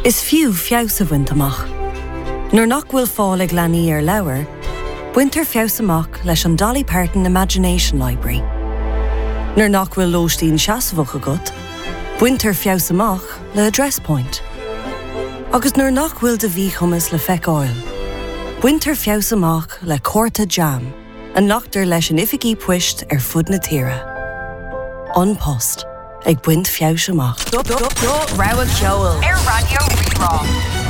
Is fiú fios a bhaint amach. Nuair nach bhfuil fáil ag leanaí ar leabhar, buintear fios amach leis an Dolly Parton Imagination Library. Nuair nach bhfuil lóistín seasamhacha agat, buintear fios amach le Address Point. Agus nuair nach bhfuil de bhí chumas le feiceáil, buintear fios amach le Córta Jam, an nachtar leis an ificí puist ar fud na tíre. An Post, ag buint fios amach. Go Rabhac Joel. Air Radio Rirá.